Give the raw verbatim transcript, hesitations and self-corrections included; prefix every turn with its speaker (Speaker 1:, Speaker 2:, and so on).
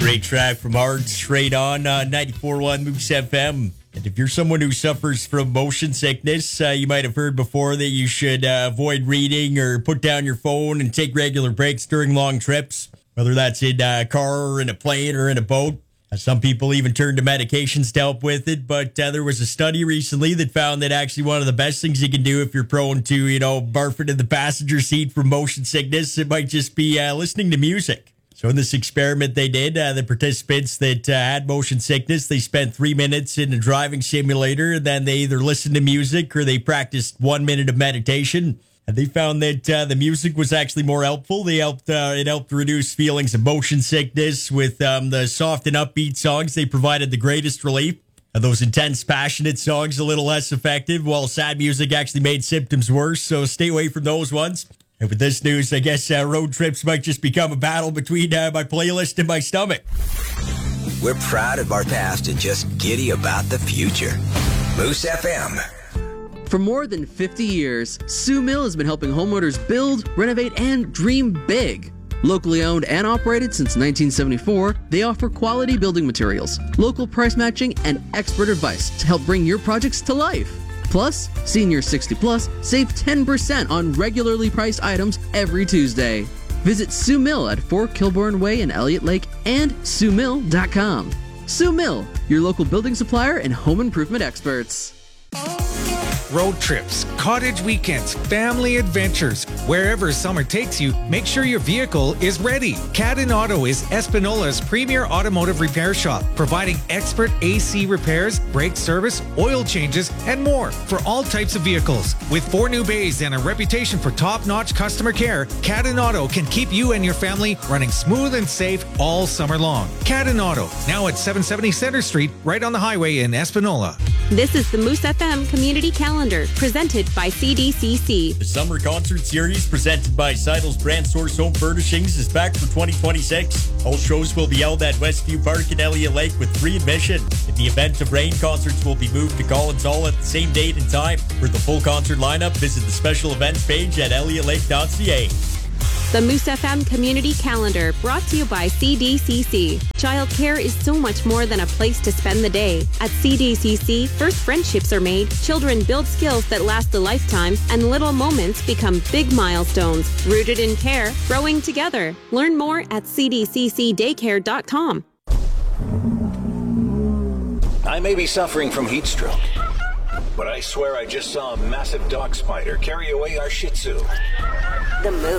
Speaker 1: Great track from Art straight on uh, ninety-four point one Moose F M. And if you're someone who suffers from motion sickness, uh, you might have heard before that you should uh, avoid reading or put down your phone and take regular breaks during long trips, whether that's in a car or in a plane or in a boat. Uh, some people even turn to medications to help with it, but uh, there was a study recently that found that actually one of the best things you can do if you're prone to, you know, barfing in the passenger seat from motion sickness, it might just be uh, listening to music. So in this experiment they did, uh, the participants that uh, had motion sickness, they spent three minutes in a driving simulator, and then they either listened to music or they practiced one minute of meditation. And they found that uh, the music was actually more helpful. They helped. Uh, it helped reduce feelings of motion sickness. With um, the soft and upbeat songs, they provided the greatest relief. And those intense, passionate songs a little less effective, while sad music actually made symptoms worse. So stay away from those ones. And with this news, I guess uh, road trips might just become a battle between uh, my playlist and my stomach.
Speaker 2: We're proud of our past and just giddy about the future. Moose F M.
Speaker 3: For more than fifty years, Sue Mill has been helping homeowners build, renovate, and dream big. Locally owned and operated since nineteen seventy-four, they offer quality building materials, local price matching, and expert advice to help bring your projects to life. Plus, seniors sixty plus save ten percent on regularly priced items every Tuesday. Visit Sue Mill at four Kilbourne Way in Elliott Lake and sue mill dot com. Sue Mill, your local building supplier and home improvement experts.
Speaker 4: Road trips, cottage weekends, family adventures. Wherever summer takes you, make sure your vehicle is ready. Cadden Auto is Espinola's premier automotive repair shop, providing expert A C repairs, brake service, oil changes, and more for all types of vehicles. With four new bays and a reputation for top-notch customer care, Cadden Auto can keep you and your family running smooth and safe all summer long. Cadden Auto, now at seven seventy Center Street, right on the highway in Espinola.
Speaker 5: This is the Moose F M Community Calendar, presented by C D C C.
Speaker 1: The Summer Concert Series, presented by Seidel's Brand Source Home Furnishings, is back for twenty twenty-six. All shows will be held at Westview Park in Elliott Lake with free admission. In the event of rain, concerts will be moved to Collins Hall at the same date and time. For the full concert lineup, visit the special events page at elliott lake dot c a.
Speaker 5: The Moose F M Community Calendar, brought to you by C D C C. Childcare is so much more than a place to spend the day. At C D C C, first friendships are made, children build skills that last a lifetime, and little moments become big milestones. Rooted in care, growing together. Learn more at c d c c daycare dot com.
Speaker 6: I may be suffering from heat stroke, but I swear I just saw a massive dog spider carry away our Shih Tzu.
Speaker 7: The Moose.